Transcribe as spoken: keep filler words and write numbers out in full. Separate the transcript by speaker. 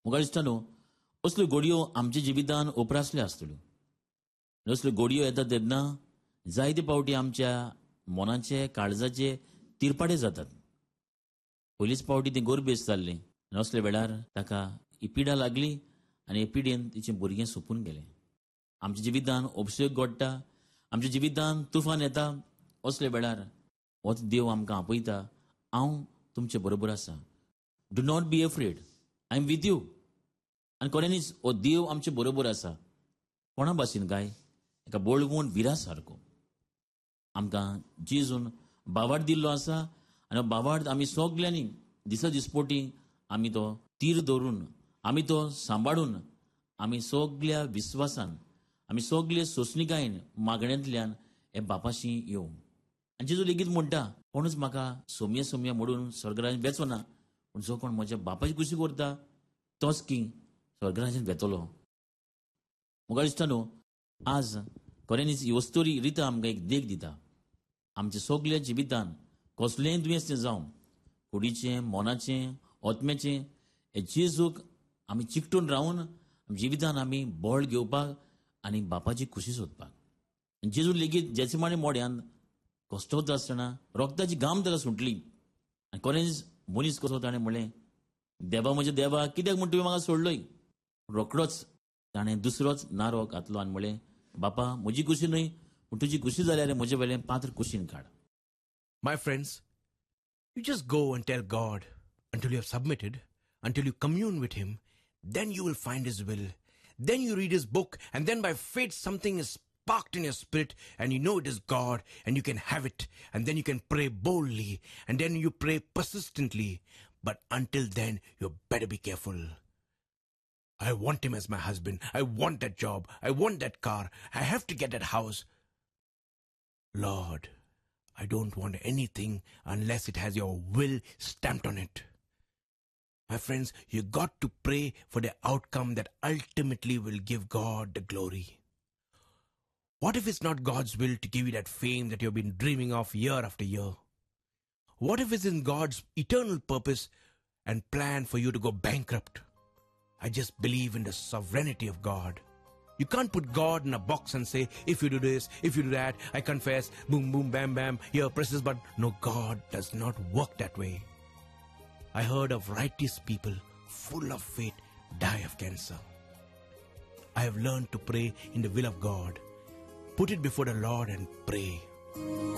Speaker 1: मुखार दिसता न्हू असल्यो घडयो आमच्या जिवितान उपरासल्यो आसतल्यो. असल्यो घडयो येता तेन्ना जायते पावटी आमच्या मनाचे काळजाचे तिरपाडे जातात. पयलींच पावटी ती गोरबेज जाल्ली आनी असल्या वेळार ताका ही पिडा लागली आनी हे पिडेन तिचें भुरगें सोंपून गेलें. आमच्या जिवितान उपसयोग घडटा, आमच्या जिवितान तुफान येता. असल्या वेळार होच देव आमकां आपयता, हांव तुमचे बरोबर आसा. Do not be afraid, I am with you. आनी खऱ्यांनीच हो देव आमचे बरोबर आसा. कोणा भाशेन काय एका बोळगूण विरा सारको आमकां जेजून बावार्द दिल्लो आसा आनी हो बावार्द आमी सगल्यांनी दिसा दिसपोटी आमी तो तीर धरून, आमी तो सांबाळून, आमी सगल्या विस्वासान, आमी सगळे सोंसणिकायेन मागण्यांतल्यान हे बापाशी येवं. आनी जेजू लेगीत म्हणटा, कोणूच म्हाका सोमया सोमया म्हणून स्वर्गराज्यान वेचो ना, पूण जो कोण म्हज्या बापाची कुशी करता तोच की स्वर्गराज्यान वेतलो. मुखार दिसता न्हू आज खऱ्यांनीच ही वस्तोरी रिता आमकां एक देख दिता. आमच्या सगल्या जिवितान कसलेंय दुयेंस तें जावं, कुडीचें, मोनाचें, ओतम्याचें, हे जेजूक आमी चिकटून रावन जिवितान आमी बोळ घेवपाक आनी बापाची खुशी सोदपाक. जेजू लेगीत जेचेमाने मोड्यान कश्ट आसतना रोगताची घाम ताका सुटली आनी खरेंच मनीस कसो ताणें म्हणलें, देवा म्हज्या देवा कित्याक म्हण तुवें म्हाका सोडलोय. रोखडोच ताणें दुसरोच नारो घातलो आनी म्हणलें, बापा म्हजी खुशी न्हय पूण तुजी खुशी जाल्यार म्हजे वेलें पात्र कुशीन काड.
Speaker 2: My friends, you just go and tell God until you have submitted, until you commune with Him, then you will find His will. Then you read His book, and then by faith something is sparked in your spirit, and you know it is God, and you can have it, and then you can pray boldly, and then you pray persistently. But until then, you better be careful. I want him as my husband. I want that job. I want that car. I have to get that house. Lord, I don't want anything unless it has your will stamped on it. My friends, you got to pray for the outcome that ultimately will give God the glory. What if it's not God's will to give you that fame that you've been dreaming of year after year? What if it's in God's eternal purpose and plan for you to go bankrupt? I just believe in the sovereignty of God. You can't put God in a box and say, if you do this, if you do that, I confess, boom, boom, bam, bam, here, press this button. No, God does not work that way. I heard of righteous people full of faith die of cancer. I have learned to pray in the will of God. Put it before the Lord and pray.